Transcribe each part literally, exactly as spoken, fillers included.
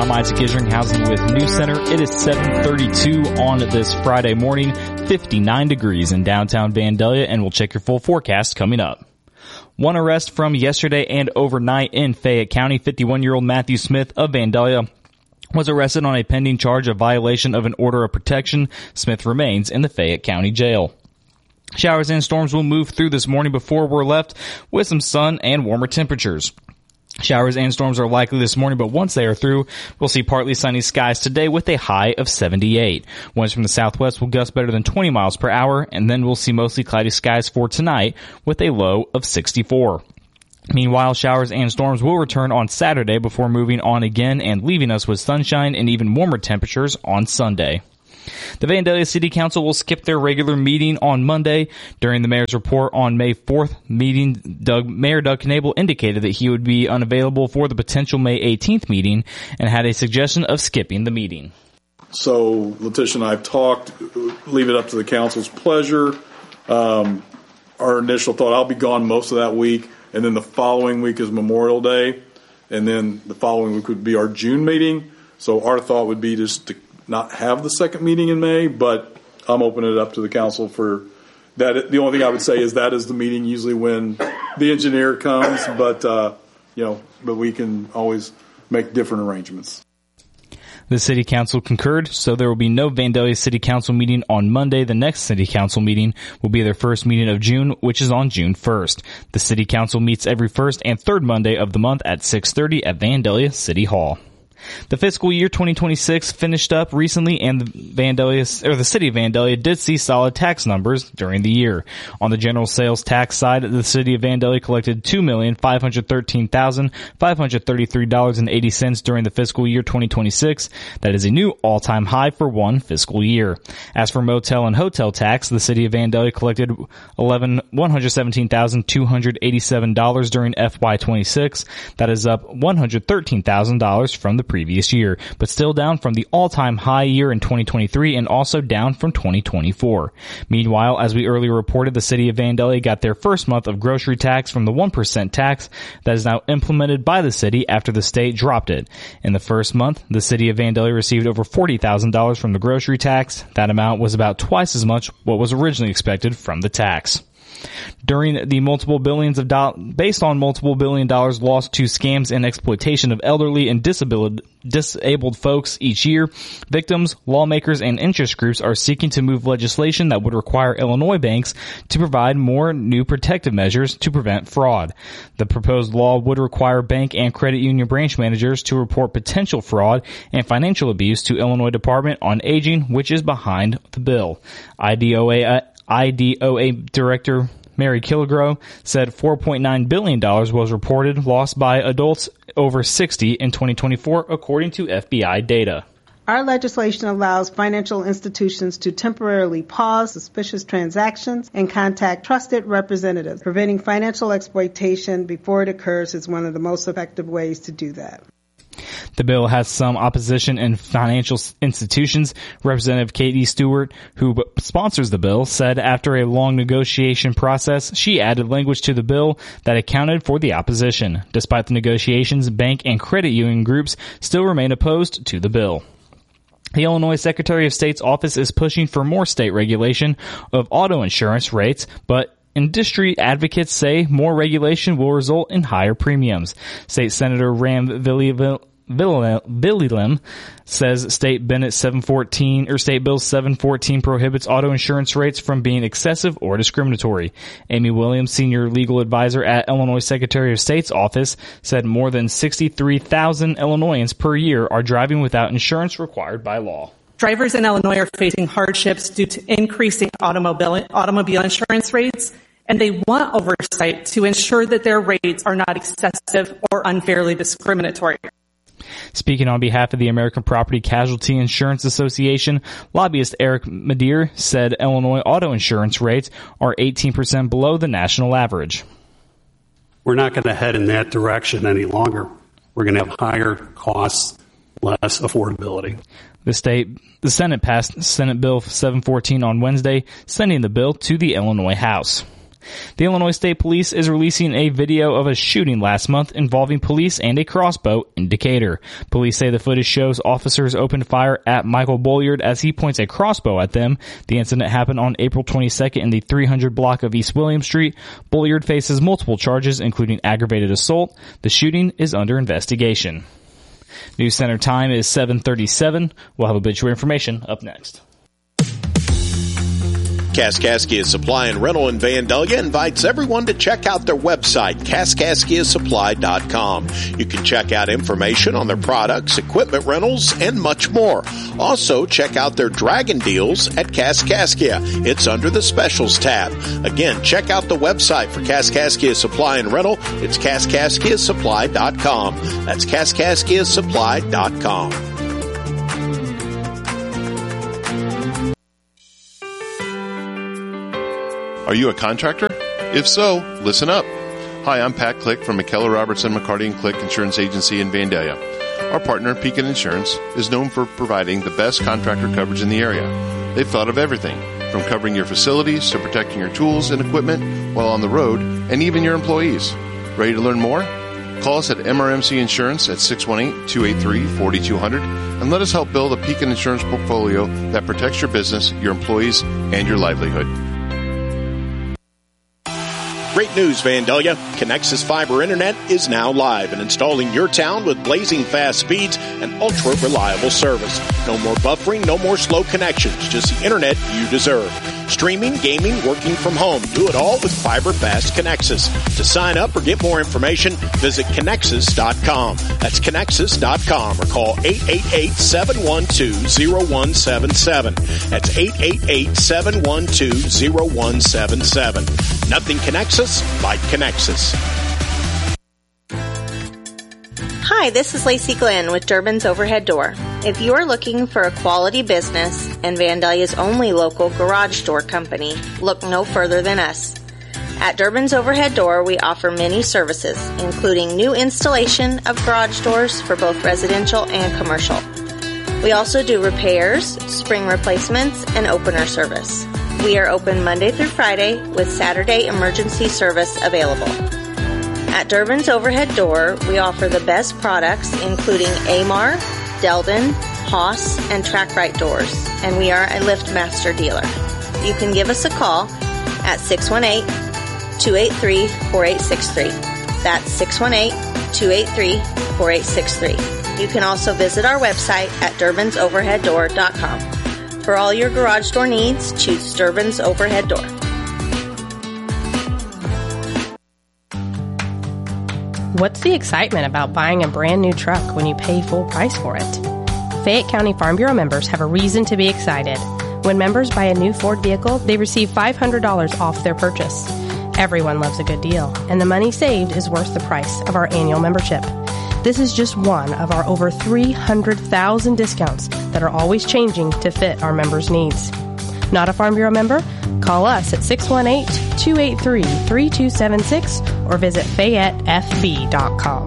I'm Isaac Isringhausen with News Center. It is seven thirty-two on this Friday morning, fifty-nine degrees in downtown Vandalia, and we'll check your full forecast coming up. One arrest from yesterday and overnight in Fayette County. fifty-one-year-old Matthew Smith of Vandalia was arrested on a pending charge of violation of an order of protection. Smith remains in the Fayette County Jail. Showers and storms will move through this morning before we're left with some sun and warmer temperatures. Showers and storms are likely this morning, but once they are through, we'll see partly sunny skies today with a high of seventy-eight. Winds from the southwest will gust better than twenty miles per hour, and then we'll see mostly cloudy skies for tonight with a low of sixty-four. Meanwhile, showers and storms will return on Saturday before moving on again and leaving us with sunshine and even warmer temperatures on Sunday. The Vandalia City Council will skip their regular meeting on Monday. During the mayor's report on May fourth meeting, Doug, Mayor Doug Knable indicated that he would be unavailable for the potential May eighteenth meeting and had a suggestion of skipping the meeting. So Letitia and I have talked, leave it up to the council's pleasure. Um, our initial thought, I'll be gone most of that week, and then the following week is Memorial Day, and then the following week would be our June meeting. So our thought would be just to not have the second meeting in May, but I'm opening it up to the council for that. The only thing I would say is that is the meeting usually when the engineer comes, but uh, you know, but we can always make different arrangements. The City Council concurred, so there will be no Vandalia City Council meeting on Monday. The next City Council meeting will be their first meeting of June, which is on June first. The City Council meets every first and third Monday of the month at six thirty at Vandalia City Hall. The fiscal year twenty twenty-six finished up recently, and the Vandalia, or the city of Vandalia did see solid tax numbers during the year. On the general sales tax side, the city of Vandalia collected two million five hundred thirteen thousand five hundred thirty-three dollars and eighty cents during the fiscal year twenty twenty-six. That is a new all-time high for one fiscal year. As for motel and hotel tax, the city of Vandalia collected one hundred seventeen thousand two hundred eighty-seven dollars during F Y twenty-six. That is up one hundred thirteen thousand dollars from the previous year, but still down from the all-time high year in twenty twenty-three and also down from twenty twenty-four. Meanwhile, as we earlier reported, the city of Vandalia got their first month of grocery tax from the one percent tax that is now implemented by the city after the state dropped it. In the first month, the city of Vandalia received over forty thousand dollars from the grocery tax. That amount was about twice as much what was originally expected from the tax. During the multiple billions of dollars, based on multiple billion dollars lost to scams and exploitation of elderly and disabled, disabled folks each year, victims, lawmakers, and interest groups are seeking to move legislation that would require Illinois banks to provide more new protective measures to prevent fraud. The proposed law would require bank and credit union branch managers to report potential fraud and financial abuse to Illinois Department on Aging, which is behind the bill. I D O A, uh, I D O A Director Mary Killigrew said four point nine billion dollars was reported lost by adults over sixty in twenty twenty-four, according to F B I data. Our legislation allows financial institutions to temporarily pause suspicious transactions and contact trusted representatives. Preventing financial exploitation before it occurs is one of the most effective ways to do that. The bill has some opposition in financial institutions. Representative Katie Stewart, who sponsors the bill, said after a long negotiation process, she added language to the bill that accounted for the opposition. Despite the negotiations, bank and credit union groups still remain opposed to the bill. The Illinois Secretary of State's office is pushing for more state regulation of auto insurance rates, but industry advocates say more regulation will result in higher premiums. State Senator Ram Villalem says State Bennett seven fourteen or State Bill seven fourteen prohibits auto insurance rates from being excessive or discriminatory. Amy Williams, senior legal advisor at Illinois Secretary of State's office, said more than sixty-three thousand Illinoisans per year are driving without insurance required by law. Drivers in Illinois are facing hardships due to increasing automobile, automobile insurance rates, and they want oversight to ensure that their rates are not excessive or unfairly discriminatory. Speaking on behalf of the American Property Casualty Insurance Association, lobbyist Eric Madeir said Illinois auto insurance rates are eighteen percent below the national average. We're not going to head in that direction any longer. We're going to have higher costs, less affordability. The state, the Senate passed Senate Bill seven fourteen on Wednesday, sending the bill to the Illinois House. The Illinois State Police is releasing a video of a shooting last month involving police and a crossbow in Decatur. Police say the footage shows officers opened fire at Michael Bolliard as he points a crossbow at them. The incident happened on April twenty-second in the three hundred block of East William Street. Bolliard faces multiple charges, including aggravated assault. The shooting is under investigation. News Center time is seven thirty-seven. We'll have obituary information up next. Kaskaskia Supply and Rental in Vandalia invites everyone to check out their website, kaskaskia supply dot com. You can check out information on their products, equipment rentals, and much more. Also, check out their Dragon deals at Kaskaskia. It's under the Specials tab. Again, check out the website for Kaskaskia Supply and Rental. It's kaskaskia supply dot com. That's kaskaskia supply dot com. Are you a contractor? If so, listen up. Hi, I'm Pat Click from McKellar Robertson McCarty and Click Insurance Agency in Vandalia. Our partner, Pekin Insurance, is known for providing the best contractor coverage in the area. They've thought of everything, from covering your facilities to protecting your tools and equipment while on the road, and even your employees. Ready to learn more? Call us at M R M C Insurance at six one eight, two eight three, four two zero zero and let us help build a Pekin Insurance portfolio that protects your business, your employees, and your livelihood. Great news, Vandalia. Connexus Fiber Internet is now live and installing your town with blazing fast speeds and ultra-reliable service. No more buffering, no more slow connections, just the internet you deserve. Streaming, gaming, working from home. Do it all with Fiber Fast Connexus. To sign up or get more information, visit Connexus dot com. That's Connexus dot com or call eight eight eight, seven one two, zero one seven seven. That's eight eight eight, seven one two, zero one seven seven. Nothing connects us like Connexus. Hi, this is Lacey Glenn with Durbin's Overhead Door. If you are looking for a quality business and Vandalia's only local garage door company, look no further than us. At Durbin's Overhead Door, we offer many services, including new installation of garage doors for both residential and commercial. We also do repairs, spring replacements, and opener service. We are open Monday through Friday with Saturday emergency service available. At Durbin's Overhead Door, we offer the best products including Amar, Delden, Haas, and TrackRite doors, and we are a LiftMaster dealer. You can give us a call at six one eight, two eight three, four eight six three. That's six one eight, two eight three, four eight six three. You can also visit our website at durbins overhead door dot com. For all your garage door needs, choose Durbin's Overhead Door. What's the excitement about buying a brand new truck when you pay full price for it? Fayette County Farm Bureau members have a reason to be excited. When members buy a new Ford vehicle, they receive five hundred dollars off their purchase. Everyone loves a good deal, and the money saved is worth the price of our annual membership. This is just one of our over three hundred thousand discounts that are always changing to fit our members' needs. Not a Farm Bureau member? Call us at six one eight, two eight three, three two seven six or visit Fayette F B dot com.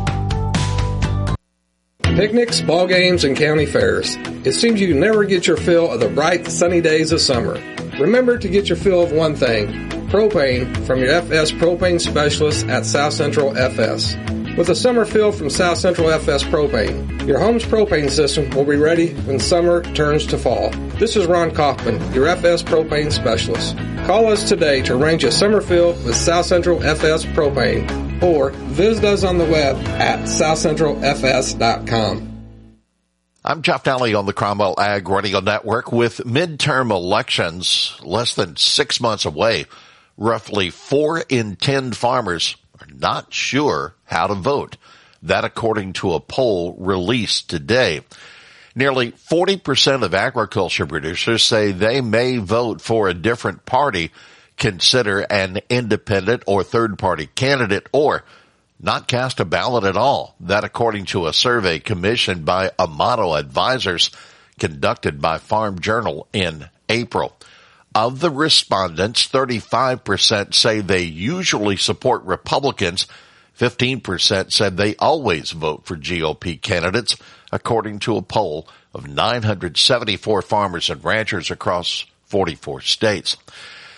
Picnics, ball games, and county fairs. It seems you never get your fill of the bright, sunny days of summer. Remember to get your fill of one thing, propane, from your F S propane specialist at South Central F S. With a summer fill from South Central F S Propane, your home's propane system will be ready when summer turns to fall. This is Ron Kaufman, your F S Propane Specialist. Call us today to arrange a summer fill with South Central F S Propane or visit us on the web at south central f s dot com. I'm Jeff Daly on the Cromwell Ag Radio Network. With midterm elections less than six months away, roughly four in ten farmers are not sure how to vote. That according to a poll released today. Nearly forty percent of agriculture producers say they may vote for a different party, consider an independent or third-party candidate, or not cast a ballot at all. That according to a survey commissioned by Amato Advisors conducted by Farm Journal in April. Of the respondents, thirty-five percent say they usually support Republicans. fifteen percent said they always vote for G O P candidates, according to a poll of nine hundred seventy-four farmers and ranchers across forty-four states.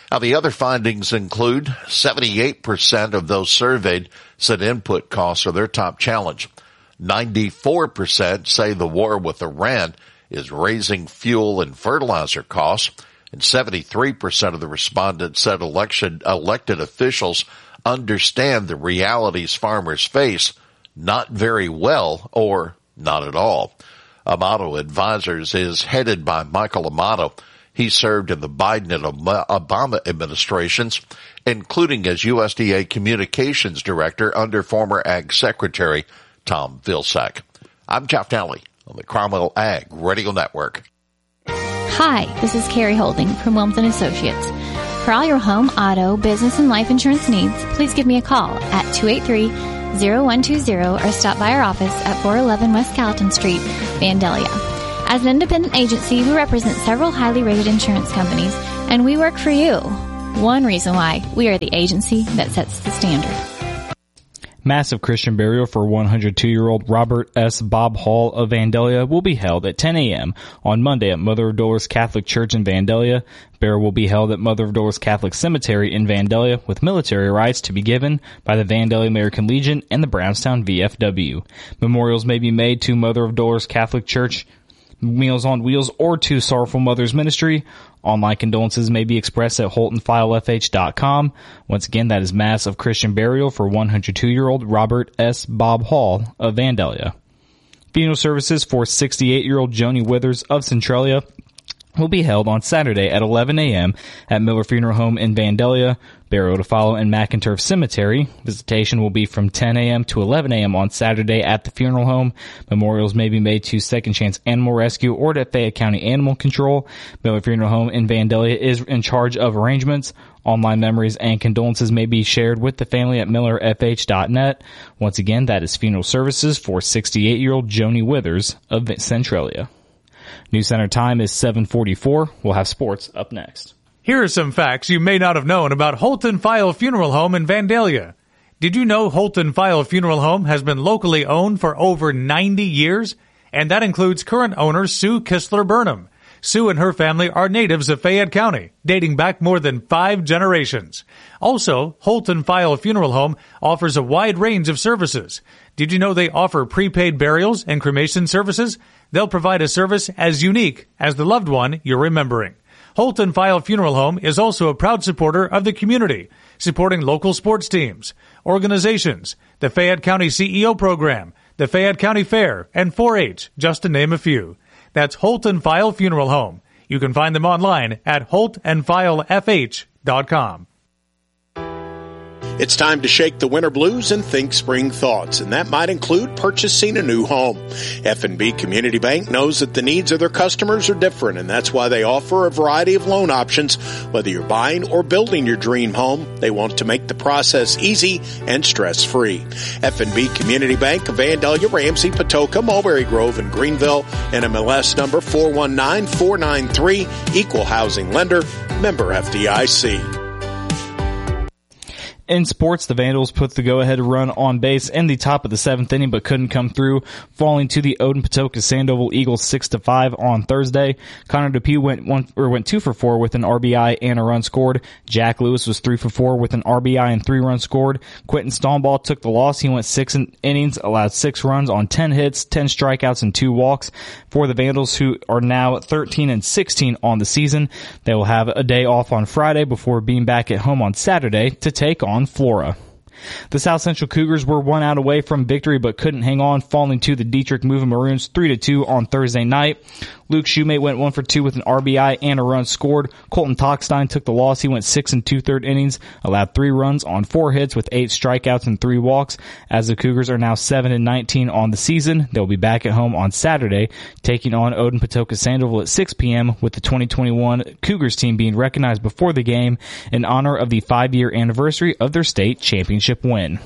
Now, the other findings include seventy-eight percent of those surveyed said input costs are their top challenge. ninety-four percent say the war with Iran is raising fuel and fertilizer costs, and seventy-three percent of the respondents said election, elected officials understand the realities farmers face not very well or not at all. Amato Advisors is headed by Michael Amato. He served in the Biden and Obama administrations, including as U S D A Communications Director under former Ag Secretary Tom Vilsack. I'm Jeff Daly on the Cromwell Ag Radio Network. Hi, this is Carrie Holding from Wilms and Associates. For all your home, auto, business, and life insurance needs, please give me a call at two eight three, zero one two zero or stop by our office at four eleven West Calton Street, Vandalia. As an independent agency, we represent several highly rated insurance companies, and we work for you. One reason why we are the agency that sets the standard. Massive Christian burial for one hundred two year old Robert S. Bob Hall of Vandalia will be held at ten a.m. on Monday at Mother of Dolores Catholic Church in Vandalia. Burial will be held at Mother of Dolores Catholic Cemetery in Vandalia, with military rites to be given by the Vandalia American Legion and the Brownstown V F W. Memorials may be made to Mother of Dolores Catholic Church, Meals on Wheels, or to Sorrowful Mothers Ministry. Online condolences may be expressed at holton file f h dot com. Once again, that is Mass of Christian Burial for one hundred two year old Robert S. Bob Hall of Vandalia. Funeral services for sixty-eight year old Joni Withers of Centralia will be held on Saturday at eleven a.m. at Miller Funeral Home in Vandalia. Burial to follow in McInturf Cemetery. Visitation will be from ten a.m. to eleven a.m. on Saturday at the funeral home. Memorials may be made to Second Chance Animal Rescue or to Fayette County Animal Control. Miller Funeral Home in Vandalia is in charge of arrangements. Online memories and condolences may be shared with the family at miller f h dot net. Once again, that is funeral services for sixty-eight year old Joni Withers of Centralia. News Center time is seven forty-four. We'll have sports up next. Here are some facts you may not have known about Holton File Funeral Home in Vandalia. Did you know Holton File Funeral Home has been locally owned for over ninety years? And that includes current owner Sue Kistler Burnham. Sue and her family are natives of Fayette County, dating back more than five generations. Also, Holton File Funeral Home offers a wide range of services. Did you know they offer prepaid burials and cremation services? They'll provide a service as unique as the loved one you're remembering. Holton File Funeral Home is also a proud supporter of the community, supporting local sports teams, organizations, the Fayette County C E O program, the Fayette County Fair, and four H, just to name a few. That's Holton File Funeral Home. You can find them online at holt and file f h dot com. It's time to shake the winter blues and think spring thoughts, and that might include purchasing a new home. F and B Community Bank knows that the needs of their customers are different, and that's why they offer a variety of loan options. Whether you're buying or building your dream home, they want to make the process easy and stress-free. F and B Community Bank of Vandalia, Ramsey, Patoka, Mulberry Grove, and Greenville, N M L S number four one nine four nine three, Equal Housing Lender, member F D I C. In sports, the Vandals put the go-ahead run on base in the top of the seventh inning, but couldn't come through, falling to the Odin Patoka Sandoval Eagles six to five on Thursday. Connor DePue went one or went two for four with an R B I and a run scored. Jack Lewis was three for four with an R B I and three runs scored. Quentin Stoneball took the loss. He went six innings, allowed six runs on ten hits, ten strikeouts, and two walks for the Vandals, who are now thirteen and sixteen on the season. They will have a day off on Friday before being back at home on Saturday to take on Flora. The South Central Cougars were one out away from victory but couldn't hang on, falling to the Dietrich Moving Maroons three to two on Thursday night. Luke Shoemate went one for two with an R B I and a run scored. Colton Tockstein took the loss. He went six and two-third innings, allowed three runs on four hits with eight strikeouts and three walks. As the Cougars are now seven and nineteen on the season, they'll be back at home on Saturday, taking on Odin Patoka Sandoval at six p.m. with the twenty twenty-one Cougars team being recognized before the game in honor of the five-year anniversary of their state championship win.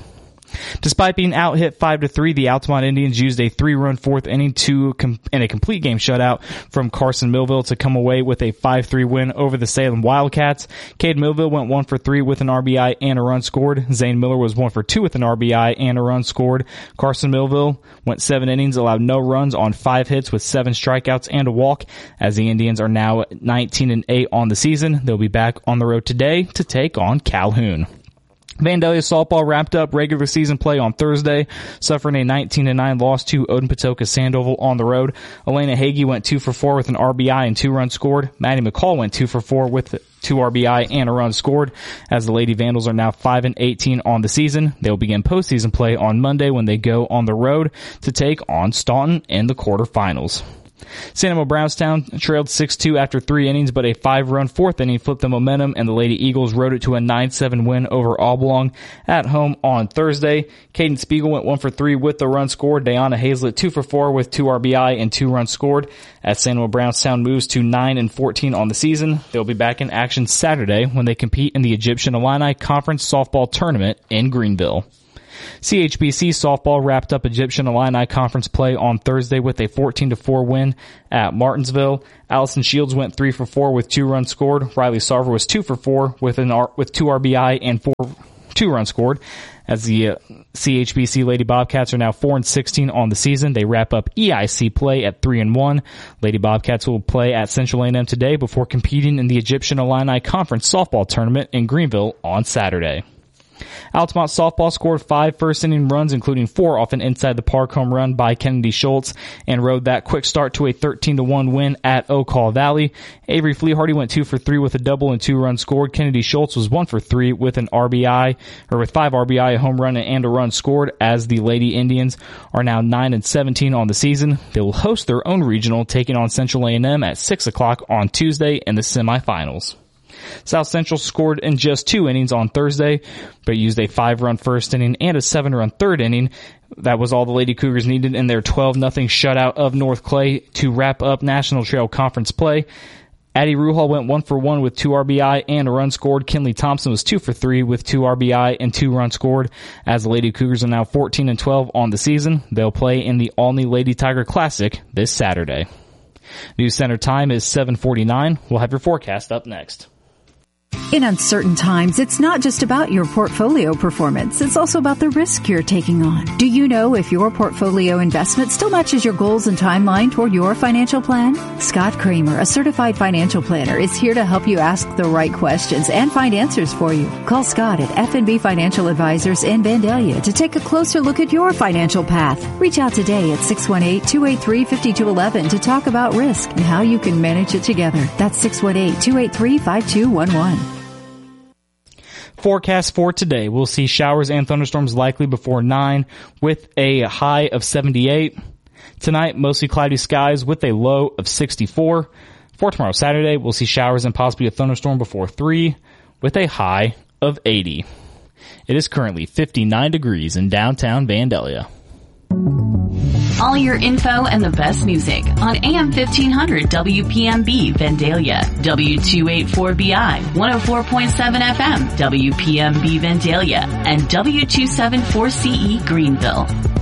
Despite being out-hit five to three, the Altamont Indians used a three-run fourth inning to com- and a complete game shutout from Carson Millville to come away with a five three win over the Salem Wildcats. Cade Millville went one for three with an R B I and a run scored. Zane Miller was one for two with an R B I and a run scored. Carson Millville went seven innings, allowed no runs on five hits with seven strikeouts and a walk. As the Indians are now nineteen and eight on the season, they'll be back on the road today to take on Calhoun. Vandalia softball wrapped up regular season play on Thursday, suffering a nineteen to nine loss to Odin-Patoka Sandoval on the road. Elena Hagee went two for four with an R B I and two runs scored. Maddie McCall went two for four with two R B I and a run scored. As the Lady Vandals are now five and eighteen on the season, they'll begin postseason play on Monday when they go on the road to take on Staunton in the quarterfinals. San Emil Brownstown trailed six two after three innings, but a five-run fourth inning flipped the momentum, and the Lady Eagles rode it to a nine seven win over Oblong at home on Thursday. Caden Spiegel went one for three with the run scored. Diana Hazlett two for four with two R B I and two runs scored. As San Emil Brownstown moves to nine and fourteen on the season, they'll be back in action Saturday when they compete in the Egyptian Illini Conference Softball Tournament in Greenville. C H B C softball wrapped up Egyptian Illini Conference play on Thursday with a fourteen to four win at Martinsville. Allison Shields went three for four with two runs scored. Riley Sarver was two for four with an R, with two R B I and four two runs scored. As the uh, C H B C Lady Bobcats are now four and sixteen on the season, they wrap up E I C play at three and one. Lady Bobcats will play at Central A and M today before competing in the Egyptian Illini Conference softball tournament in Greenville on Saturday. Altamont softball scored five first-inning runs, including four off an inside-the-park home run by Kennedy Schultz, and rode that quick start to a thirteen to one win at Ocall Valley. Avery Fleehardy went two for three with a double and two runs scored. Kennedy Schultz was one for three with an R B I, or with five R B I, a home run, and a run scored. As the Lady Indians are now nine and seventeen on the season, they will host their own regional, taking on Central A and M at six o'clock on Tuesday in the semifinals. South Central scored in just two innings on Thursday, but used a five-run first inning and a seven-run third inning. That was all the Lady Cougars needed in their twelve nothing shutout of North Clay to wrap up National Trail Conference play. Addie Ruhal went one for one with two R B I and a run scored. Kinley Thompson was two for three with two R B I and two runs scored. As the Lady Cougars are now fourteen and twelve on the season, they'll play in the Olney Lady Tiger Classic this Saturday. News Center time is seven forty-nine. We'll have your forecast up next. In uncertain times, it's not just about your portfolio performance. It's also about the risk you're taking on. Do you know if your portfolio investment still matches your goals and timeline toward your financial plan? Scott Kramer, a certified financial planner, is here to help you ask the right questions and find answers for you. Call Scott at F and B Financial Advisors in Vandalia to take a closer look at your financial path. Reach out today at six one eight, two eight three, five two one one to talk about risk and how you can manage it together. That's six one eight, two eight three, five two one one. Forecast for today. We'll see showers and thunderstorms likely before nine with a high of seventy-eight. Tonight, mostly cloudy skies with a low of sixty-four. For tomorrow, Saturday, we'll see showers and possibly a thunderstorm before three with a high of eighty. It is currently fifty-nine degrees in downtown Vandalia. All your info and the best music on A M fifteen hundred W P M B Vandalia, W two eighty-four B I, one oh four point seven F M W P M B Vandalia, and W two seventy-four C E Greenville.